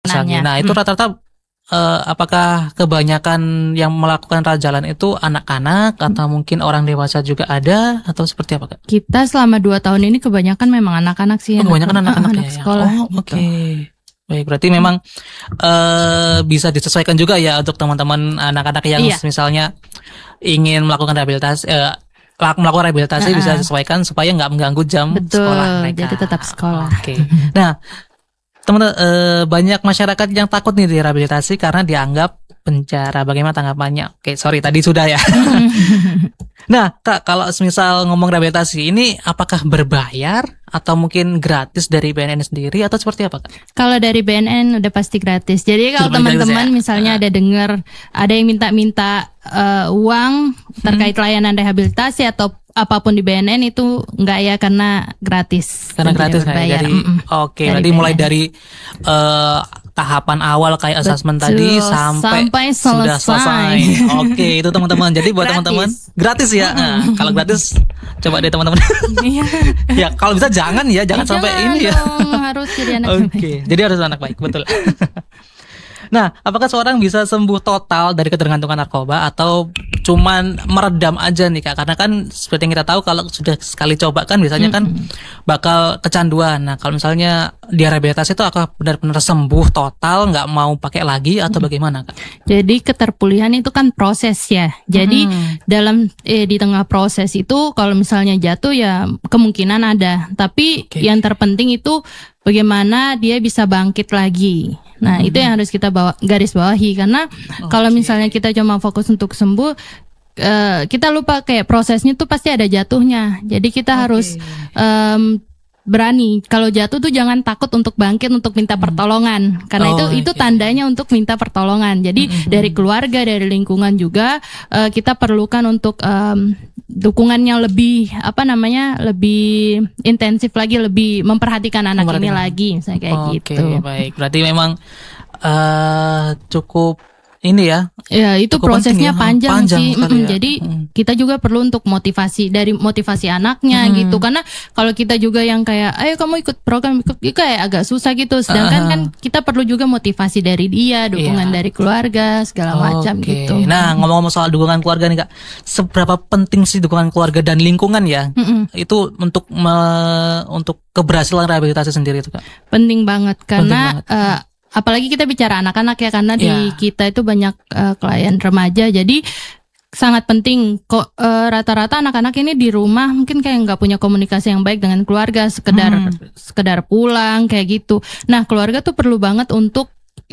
misalnya. Nah, itu rata-rata apakah kebanyakan yang melakukan rawat jalan itu anak-anak atau mungkin orang dewasa juga ada atau seperti apa, Kak? Kita selama 2 tahun ini kebanyakan memang anak-anak sih. Kebanyakan anak-anak anak ya. sekolah. Oke. Baik, berarti memang bisa disesuaikan juga ya untuk teman-teman anak-anak yang misalnya ingin melakukan rehabilitasi bisa disesuaikan supaya nggak mengganggu jam sekolah mereka. Jadi tetap sekolah. Oke. Nah, teman-teman, banyak masyarakat yang takut nih direhabilitasi karena dianggap penjara. Bagaimana tanggapannya? Oke, sorry tadi sudah ya. Nah, Kak, kalau misal ngomong rehabilitasi ini apakah berbayar atau mungkin gratis dari BNN sendiri atau seperti apa, Kak? Kalau dari BNN udah pasti gratis. Jadi kalau teman-teman misalnya ada dengar ada yang minta uang terkait layanan rehabilitasi atau apapun di BNN itu enggak ya, karena gratis. Karena gratis kayak dari berarti mulai dari tahapan awal kayak asesmen tadi sampai sudah selesai. Oke, itu teman-teman. Jadi buat teman-teman gratis ya. Nah, kalau gratis coba deh teman-teman. Ya, kalau bisa jangan sampai ini ya. Harus jadi anak baik. Jadi harus anak baik, betul. Nah, apakah seorang bisa sembuh total dari ketergantungan narkoba atau cuman meredam aja nih, Kak? Karena kan seperti yang kita tahu kalau sudah sekali coba kan biasanya kan bakal kecanduan. Nah, kalau misalnya dia rehabilitasi itu akan benar-benar sembuh total, nggak mau pakai lagi atau bagaimana, Kak? Jadi keterpulihan itu kan proses ya. Jadi dalam di tengah proses itu kalau misalnya jatuh ya kemungkinan ada. Tapi yang terpenting itu bagaimana dia bisa bangkit lagi. Nah, itu yang harus kita garis bawahi, karena kalau misalnya kita cuma fokus untuk sembuh, kita lupa kayak prosesnya tuh pasti ada jatuhnya. Jadi kita harus berani. Kalau jatuh tuh jangan takut untuk bangkit, untuk minta pertolongan, karena itu tandanya untuk minta pertolongan. Jadi dari keluarga, dari lingkungan juga kita perlukan untuk dukungannya lebih lebih intensif lagi, lebih memperhatikan anak ini lagi, misalnya kayak gitu. Oke, baik. Berarti memang cukup ini ya. Ya, itu prosesnya panjang sih. Ya. Jadi kita juga perlu untuk motivasi anaknya gitu. Karena kalau kita juga yang kayak ayo kamu ikut program kayak agak susah gitu. Sedangkan kan kita perlu juga motivasi dari dia, dukungan dari keluarga, segala macam gitu. Nah, ngomong-ngomong soal dukungan keluarga nih, Kak. Seberapa penting sih dukungan keluarga dan lingkungan ya? Itu untuk keberhasilan rehabilitasi sendiri itu, Kak. Penting banget karena apalagi kita bicara anak-anak ya, karena di kita itu banyak klien remaja, jadi sangat penting. Kok rata-rata anak-anak ini di rumah mungkin kayak nggak punya komunikasi yang baik dengan keluarga, sekedar pulang kayak gitu. Nah, keluarga tuh perlu banget untuk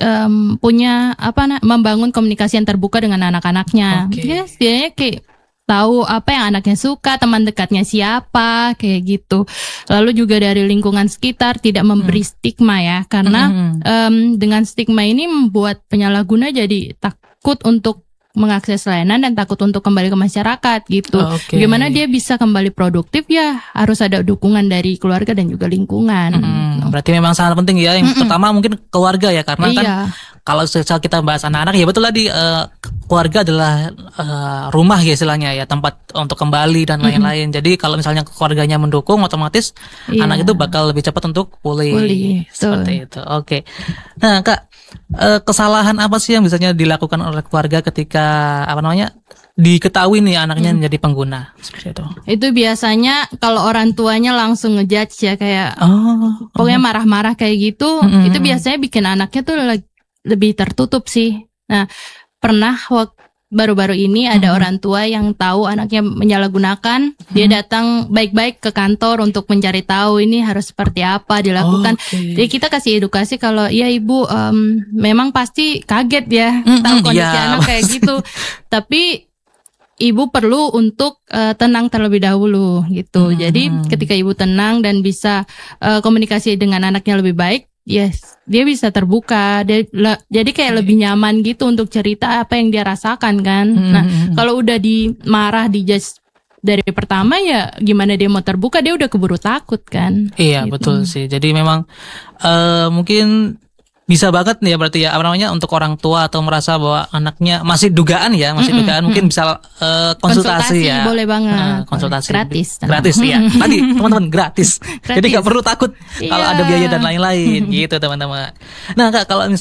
punya membangun komunikasi yang terbuka dengan anak-anaknya. Dia kayak tahu apa yang anaknya suka, teman dekatnya siapa, kayak gitu. Lalu juga dari lingkungan sekitar tidak memberi stigma ya, karena dengan stigma ini membuat penyalahguna jadi takut untuk mengakses layanan dan takut untuk kembali ke masyarakat gitu. Gimana dia bisa kembali produktif ya harus ada dukungan dari keluarga dan juga lingkungan. Berarti memang sangat penting ya, yang pertama mungkin keluarga ya, karena kan kalau kita bahas anak-anak ya betul tadi, keluarga adalah rumah ya istilahnya ya, tempat untuk kembali dan lain-lain. Jadi kalau misalnya keluarganya mendukung, otomatis anak itu bakal lebih cepat untuk pulih. Seperti itu. Oke. Nah, Kak, kesalahan apa sih yang biasanya dilakukan oleh keluarga ketika diketahui nih anaknya menjadi pengguna seperti itu? Itu biasanya kalau orang tuanya langsung ngejudge ya, kayak pokoknya marah-marah kayak gitu. Itu biasanya bikin anaknya tuh lebih tertutup sih. Nah, pernah baru-baru ini ada orang tua yang tahu anaknya menyalahgunakan, dia datang baik-baik ke kantor untuk mencari tahu ini harus seperti apa dilakukan. Jadi kita kasih edukasi kalau ya ibu memang pasti kaget ya tahu kondisi anak kayak gitu. Tapi ibu perlu untuk tenang terlebih dahulu gitu. Jadi ketika ibu tenang dan bisa komunikasi dengan anaknya lebih baik, dia bisa terbuka, jadi kayak lebih nyaman gitu untuk cerita apa yang dia rasakan kan. Nah, kalau udah dimarah, dijudge dari pertama ya gimana dia mau terbuka, dia udah keburu takut kan. Iya, gitu. Betul sih. Jadi memang mungkin bisa banget nih ya berarti ya untuk orang tua atau merasa bahwa anaknya masih dugaan mungkin bisa konsultasi ya. Boleh banget. Konsultasi gratis ya. Tadi teman-teman gratis. Jadi nggak perlu takut kalau ada biaya dan lain-lain gitu teman-teman. Nah, Kak, kalau